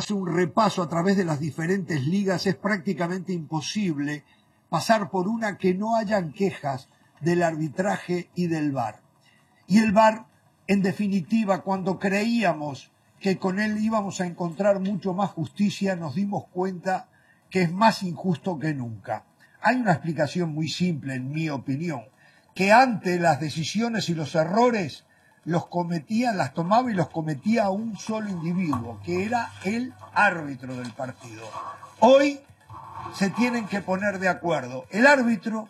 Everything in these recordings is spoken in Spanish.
hace un repaso a través de las diferentes ligas, es prácticamente imposible pasar por una que no hayan quejas del arbitraje y del VAR. Y el VAR, en definitiva, cuando creíamos que con él íbamos a encontrar mucho más justicia, nos dimos cuenta que es más injusto que nunca. Hay una explicación muy simple, en mi opinión, que antes las decisiones y los errores las tomaba y los cometía un solo individuo, que era el árbitro del partido. Hoy se tienen que poner de acuerdo el árbitro,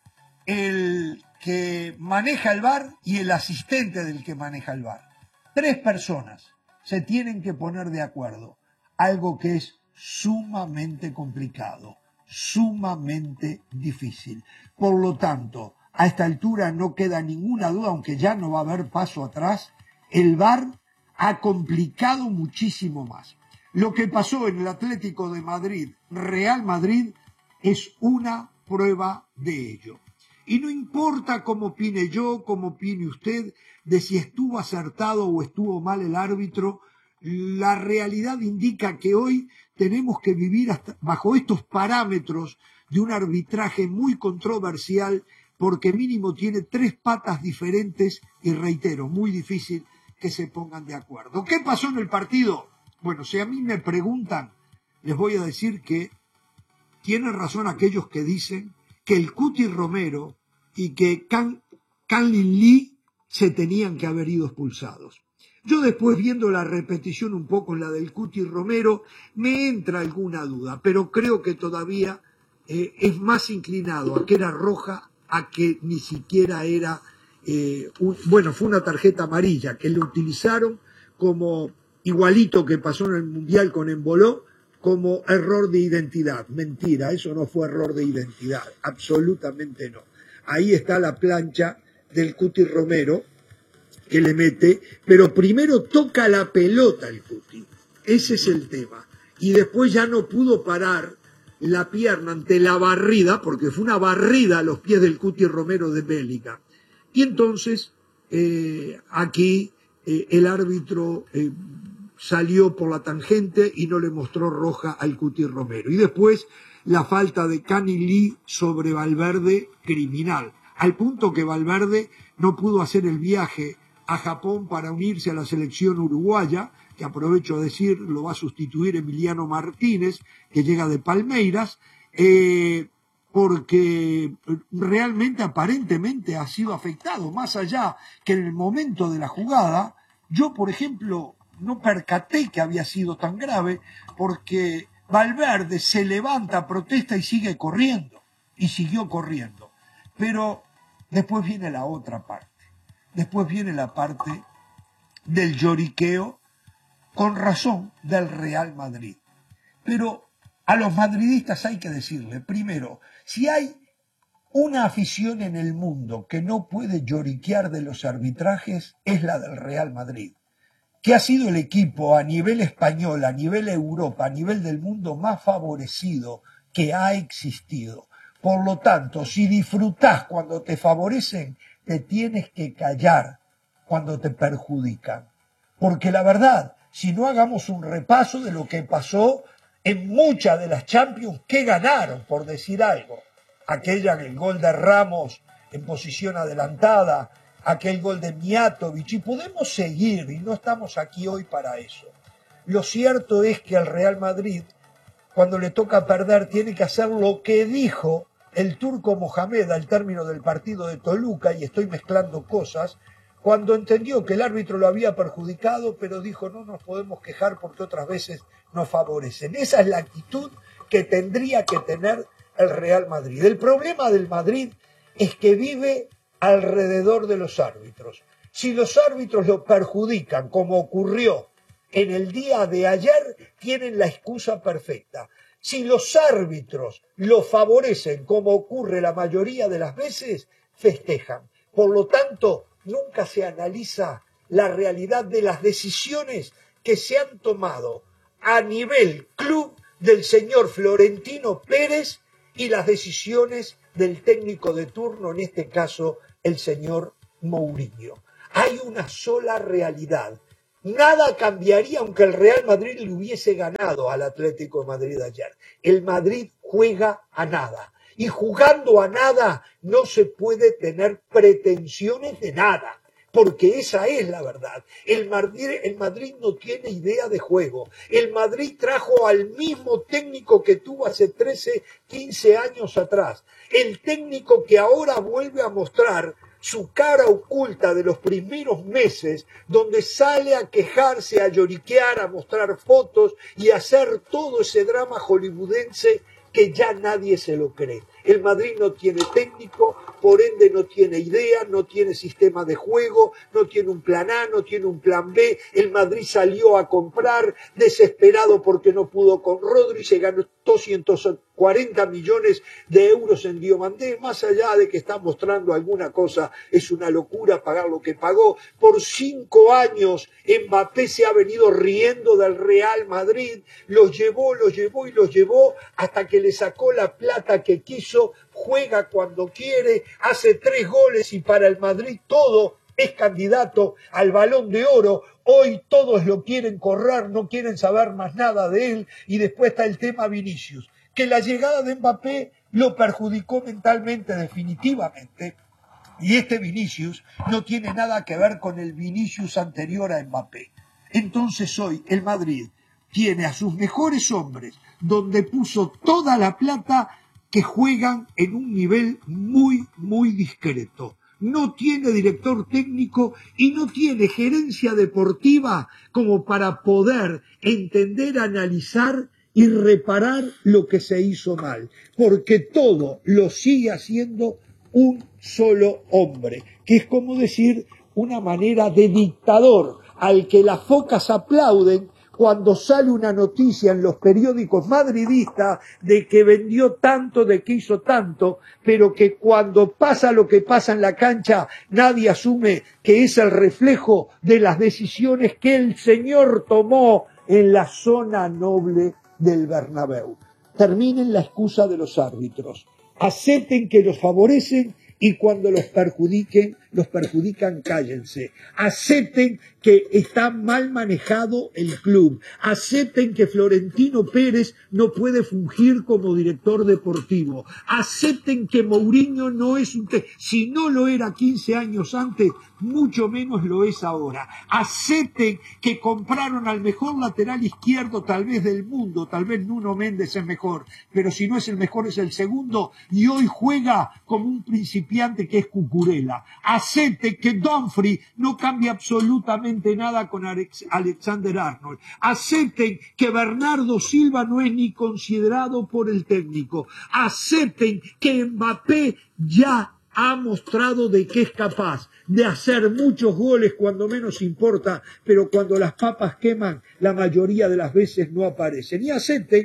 el que maneja el VAR y el asistente del que maneja el VAR. 3 personas se tienen que poner de acuerdo, algo que es sumamente complicado, sumamente difícil. Por lo tanto, a esta altura no queda ninguna duda, aunque ya no va a haber paso atrás, el VAR ha complicado muchísimo más. Lo que pasó en el Atlético de Madrid, Real Madrid, es una prueba de ello. Y no importa cómo opine yo, cómo opine usted, de si estuvo acertado o estuvo mal el árbitro, la realidad indica que hoy tenemos que vivir bajo estos parámetros de un arbitraje muy controversial, porque mínimo tiene 3 patas diferentes y, reitero, muy difícil que se pongan de acuerdo. ¿Qué pasó en el partido? Bueno, si a mí me preguntan, les voy a decir que tienen razón aquellos que dicen que el Cuti Romero y que Canlin Lee se tenían que haber ido expulsados. Yo después, viendo la repetición un poco en la del Cuti Romero, me entra alguna duda, pero creo que todavía es más inclinado a que era roja, a que ni siquiera era, fue una tarjeta amarilla, que lo utilizaron como, igualito que pasó en el Mundial con Emboló, como error de identidad. Mentira, eso no fue error de identidad, absolutamente no. Ahí está la plancha del Cuti Romero, que le mete, pero primero toca la pelota el Cuti, ese es el tema, y después ya no pudo parar la pierna ante la barrida, porque fue una barrida a los pies del Cuti Romero de Bélica, y entonces aquí el árbitro salió por la tangente y no le mostró roja al Cuti Romero, y después la falta de Canlin Lee sobre Valverde, criminal, al punto que Valverde no pudo hacer el viaje a Japón para unirse a la selección uruguaya, que aprovecho a decir, lo va a sustituir Emiliano Martínez, que llega de Palmeiras, porque realmente aparentemente ha sido afectado, más allá que en el momento de la jugada, yo por ejemplo no percaté que había sido tan grave, porque Valverde se levanta, protesta y sigue corriendo, y siguió corriendo, pero después viene la otra parte. Después viene la parte del lloriqueo, con razón, del Real Madrid. Pero a los madridistas hay que decirle, primero, si hay una afición en el mundo que no puede lloriquear de los arbitrajes, es la del Real Madrid, que ha sido el equipo a nivel español, a nivel Europa, a nivel del mundo más favorecido que ha existido. Por lo tanto, si disfrutás cuando te favorecen, te tienes que callar cuando te perjudican. Porque la verdad, si no hagamos un repaso de lo que pasó en muchas de las Champions que ganaron, por decir algo, aquella, el gol de Ramos en posición adelantada, aquel gol de Mijatovic, y podemos seguir, y no estamos aquí hoy para eso. Lo cierto es que al Real Madrid, cuando le toca perder, tiene que hacer lo que dijo el turco Mohamed al término del partido de Toluca, y estoy mezclando cosas, cuando entendió que el árbitro lo había perjudicado, pero dijo, no nos podemos quejar porque otras veces nos favorecen. Esa es la actitud que tendría que tener el Real Madrid. El problema del Madrid es que vive alrededor de los árbitros. Si los árbitros lo perjudican, como ocurrió en el día de ayer, tienen la excusa perfecta. Si los árbitros lo favorecen, como ocurre la mayoría de las veces, festejan. Por lo tanto, nunca se analiza la realidad de las decisiones que se han tomado a nivel club del señor Florentino Pérez y las decisiones del técnico de turno, en este caso el señor Mourinho. Hay una sola realidad. Nada cambiaría aunque el Real Madrid le hubiese ganado al Atlético de Madrid ayer. El Madrid juega a nada. Y jugando a nada no se puede tener pretensiones de nada, porque esa es la verdad. El Madrid no tiene idea de juego. El Madrid trajo al mismo técnico que tuvo hace 13, 15 años atrás. El técnico que ahora vuelve a mostrar su cara oculta de los primeros meses, donde sale a quejarse, a lloriquear, a mostrar fotos y a hacer todo ese drama hollywoodense que ya nadie se lo cree. El Madrid no tiene técnico, por ende no tiene idea, no tiene sistema de juego, no tiene un plan A, no tiene un plan B. El Madrid salió a comprar desesperado porque no pudo con Rodri, se ganó 240 millones de euros en Diomandé. Más allá de que está mostrando alguna cosa, es una locura pagar lo que pagó. Por 5 años Mbappé se ha venido riendo del Real Madrid, los llevó y los llevó hasta que le sacó la plata que quiso. Juega cuando quiere, hace 3 goles y para el Madrid todo es candidato al Balón de Oro. Hoy todos lo quieren correr, no quieren saber más nada de él. Y después está el tema Vinicius, que la llegada de Mbappé lo perjudicó mentalmente definitivamente. Y este Vinicius no tiene nada que ver con el Vinicius anterior a Mbappé. Entonces hoy el Madrid tiene a sus mejores hombres, donde puso toda la plata, que juegan en un nivel muy, muy discreto. No tiene director técnico y no tiene gerencia deportiva como para poder entender, analizar y reparar lo que se hizo mal. Porque todo lo sigue haciendo un solo hombre, que es como decir una manera de dictador al que las focas aplauden cuando sale una noticia en los periódicos madridistas de que vendió tanto, de que hizo tanto, pero que cuando pasa lo que pasa en la cancha, nadie asume que es el reflejo de las decisiones que el señor tomó en la zona noble del Bernabéu. Terminen la excusa de los árbitros. Acepten que los favorecen y cuando los perjudican, cállense. Acepten que está mal manejado el club. Acepten que Florentino Pérez no puede fungir como director deportivo. Acepten que Mourinho no es si no lo era 15 años antes, mucho menos lo es ahora. Acepten que compraron al mejor lateral izquierdo tal vez del mundo, tal vez Nuno Méndez es mejor, pero si no es el mejor es el segundo, y hoy juega como un principiante que es Cucurella. Acepten que Dumfries no cambia absolutamente nada con Alexander-Arnold. Acepten que Bernardo Silva no es ni considerado por el técnico. Acepten que Mbappé ya ha mostrado de que es capaz de hacer muchos goles cuando menos importa, pero cuando las papas queman, la mayoría de las veces no aparecen. Y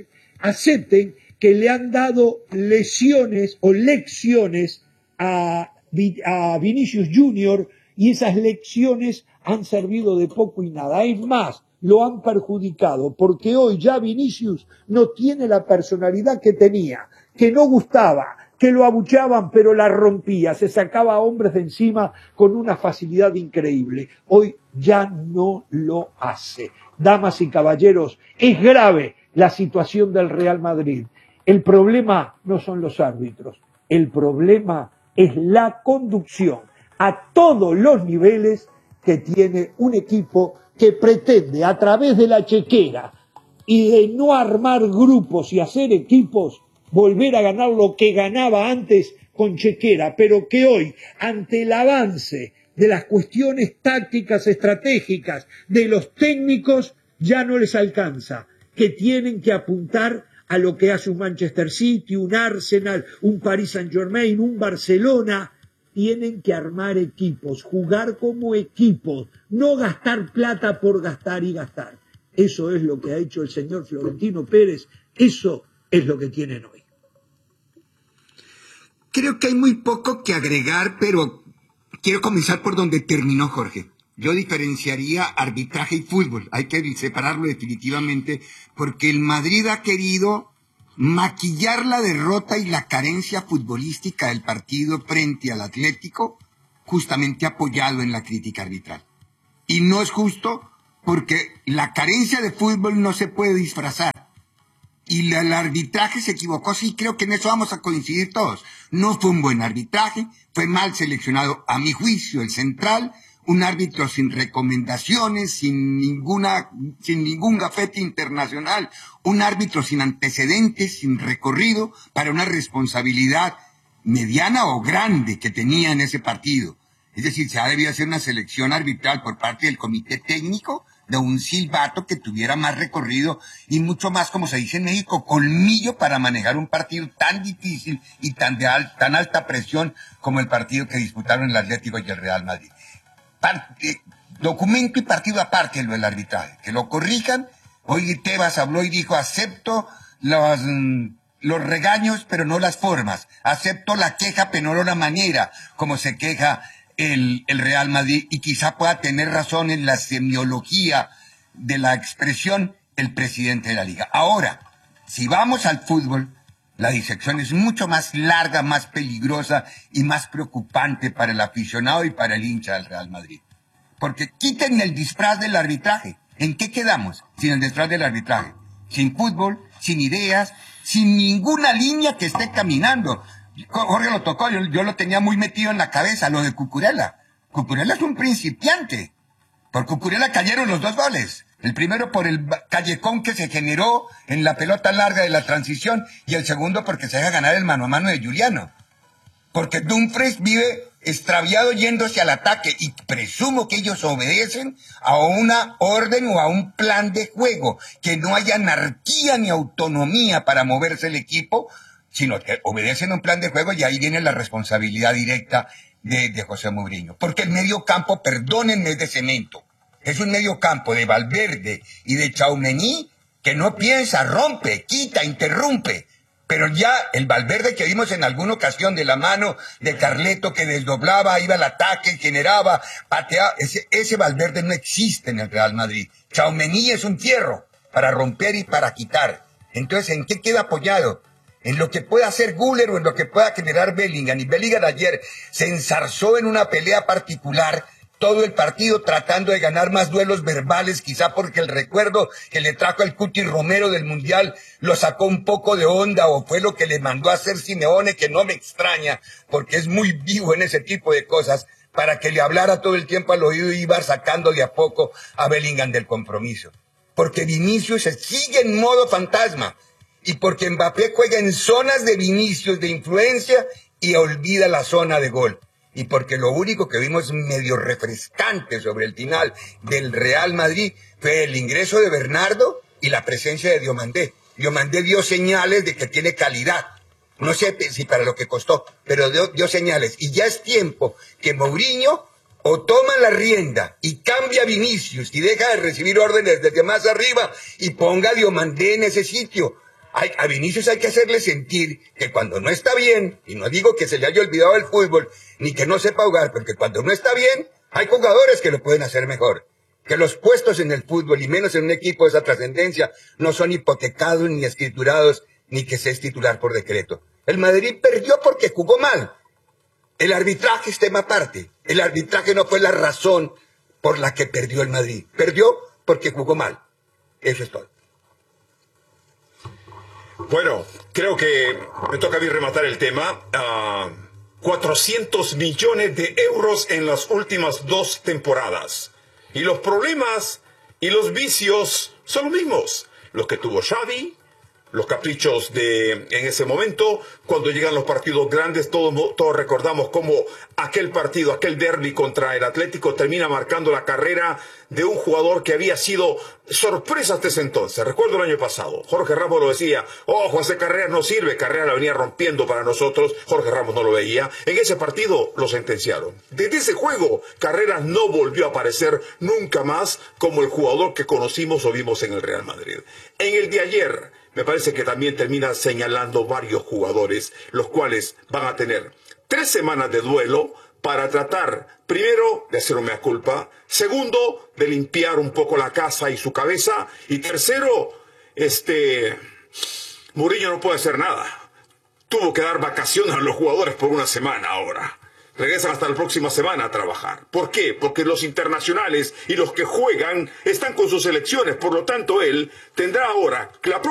acepten que le han dado lesiones o lecciones a Vinicius Junior, y esas lecciones han servido de poco y nada. Es más, lo han perjudicado, porque hoy ya Vinicius no tiene la personalidad que tenía, que no gustaba, que lo abucheaban pero la rompía, se sacaba a hombres de encima con una facilidad increíble. Hoy ya no lo hace. Damas y caballeros, es grave la situación del Real Madrid. El problema no son los árbitros, el problema es la conducción a todos los niveles que tiene un equipo que pretende, a través de la chequera y de no armar grupos y hacer equipos, volver a ganar lo que ganaba antes con chequera, pero que hoy, ante el avance de las cuestiones tácticas, estratégicas, de los técnicos, ya no les alcanza, que tienen que apuntar a lo que hace un Manchester City, un Arsenal, un Paris Saint-Germain, un Barcelona. Tienen que armar equipos, jugar como equipos, no gastar plata por gastar y gastar. Eso es lo que ha hecho el señor Florentino Pérez, eso es lo que tienen hoy. Creo que hay muy poco que agregar, pero quiero comenzar por donde terminó Jorge. Yo diferenciaría arbitraje y fútbol. Hay que separarlo definitivamente, porque el Madrid ha querido maquillar la derrota y la carencia futbolística del partido frente al Atlético, justamente apoyado en la crítica arbitral. Y no es justo, porque la carencia de fútbol no se puede disfrazar. Y el arbitraje se equivocó, sí, creo que en eso vamos a coincidir todos. No fue un buen arbitraje, fue mal seleccionado, a mi juicio, el central, un árbitro sin recomendaciones, sin ningún gafete internacional, un árbitro sin antecedentes, sin recorrido, para una responsabilidad mediana o grande que tenía en ese partido. Es decir, se ha debido hacer una selección arbitral por parte del comité técnico de un silbato que tuviera más recorrido y mucho más, como se dice en México, colmillo para manejar un partido tan difícil y tan alta presión como el partido que disputaron el Atlético y el Real Madrid. Documento y partido aparte lo del arbitraje, que lo corrijan. Hoy Tebas habló y dijo, acepto los regaños, pero no las formas. Acepto la queja, pero no la manera como se queja el Real Madrid, y quizá pueda tener razón en la semiología de la expresión el presidente de la liga. Ahora, si vamos al fútbol, la disección es mucho más larga, más peligrosa y más preocupante para el aficionado y para el hincha del Real Madrid. Porque quiten el disfraz del arbitraje. ¿En qué quedamos sin el disfraz del arbitraje? Sin fútbol, sin ideas, sin ninguna línea que esté caminando. Jorge lo tocó, yo lo tenía muy metido en la cabeza, lo de Cucurella. Cucurella es un principiante. Por Cucurella cayeron los 2 goles. El primero por el callejón que se generó en la pelota larga de la transición, y el segundo porque se deja ganar el mano a mano de Juliano. Porque Dumfries vive extraviado yéndose al ataque, y presumo que ellos obedecen a una orden o a un plan de juego, que no haya anarquía ni autonomía para moverse el equipo, sino que obedecen a un plan de juego, y ahí viene la responsabilidad directa de José Mourinho. Porque el medio campo, perdónenme, es de cemento. Es un medio campo de Valverde y de Tchouaméni que no piensa, rompe, quita, interrumpe. Pero ya el Valverde que vimos en alguna ocasión de la mano de Carleto, que desdoblaba, iba al ataque, generaba, pateaba, ese Valverde no existe en el Real Madrid. Tchouaméni es un fierro para romper y para quitar. Entonces, ¿en qué queda apoyado? En lo que pueda hacer Güler o en lo que pueda generar Bellingham. Y Bellingham ayer se enzarzó en una pelea particular todo el partido tratando de ganar más duelos verbales, quizá porque el recuerdo que le trajo el Cuti Romero del Mundial lo sacó un poco de onda, o fue lo que le mandó a hacer Simeone, que no me extraña, porque es muy vivo en ese tipo de cosas, para que le hablara todo el tiempo al oído y iba sacando de a poco a Bellingham del compromiso. Porque Vinicius sigue en modo fantasma, y porque Mbappé juega en zonas de Vinicius de influencia y olvida la zona de gol. Y porque lo único que vimos medio refrescante sobre el final del Real Madrid fue el ingreso de Bernardo y la presencia de Diomandé. Diomandé dio señales de que tiene calidad. No sé si para lo que costó, pero dio señales. Y ya es tiempo que Mourinho o toma la rienda y cambia a Vinicius y deja de recibir órdenes desde más arriba y ponga a Diomandé en ese sitio. A Vinicius hay que hacerle sentir que cuando no está bien, y no digo que se le haya olvidado el fútbol, ni que no sepa jugar, porque cuando no está bien, hay jugadores que lo pueden hacer mejor. Que los puestos en el fútbol, y menos en un equipo de esa trascendencia, no son hipotecados ni escriturados, ni que se es titular por decreto. El Madrid perdió porque jugó mal. El arbitraje es tema aparte. El arbitraje no fue la razón por la que perdió el Madrid. Perdió porque jugó mal. Eso es todo. Bueno, creo que me toca a mí rematar el tema. 400 millones de euros en las últimas 2 temporadas. Y los problemas y los vicios son los mismos. Los que tuvo Xavi, los caprichos en ese momento, cuando llegan los partidos grandes, todos recordamos cómo aquel partido, aquel derbi contra el Atlético termina marcando la carrera de un jugador que había sido sorpresa hasta ese entonces. Recuerdo el año pasado, Jorge Ramos lo decía, José Carreras no sirve, Carreras la venía rompiendo para nosotros, Jorge Ramos no lo veía. En ese partido lo sentenciaron. Desde ese juego, Carreras no volvió a aparecer nunca más como el jugador que conocimos o vimos en el Real Madrid. En el de ayer, me parece que también termina señalando varios jugadores, los cuales van a tener 3 semanas de duelo para tratar, primero, de hacer una mea culpa, segundo, de limpiar un poco la casa y su cabeza, y tercero, Mourinho no puede hacer nada. Tuvo que dar vacaciones a los jugadores por 1 semana ahora. regresan hasta la próxima semana a trabajar. ¿Por qué? Porque los internacionales y los que juegan están con sus selecciones. Por lo tanto, él tendrá ahora la